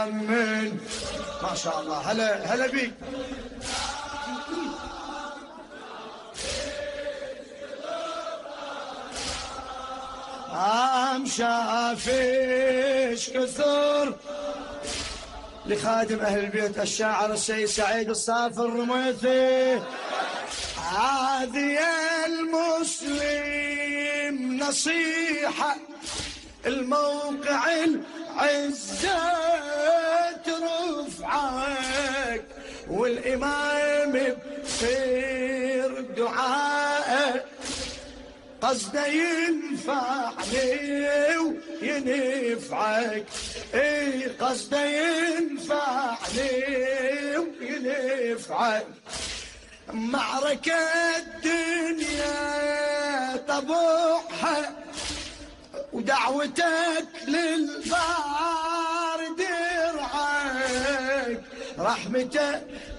من ما شاء الله. هلا بيك. شافيش كثر لخادم أهل البيت الشاعر السيد سعيد الصافي الرميثي. هذه المسلم نصيحة الموقع العزة رفعك، والإمام بخير دعاء قصده ينفعني وينفعك. قصده ينفعني وينفعك. معركة الدنيا طبعها ودعوتك للبار درعك. رحمته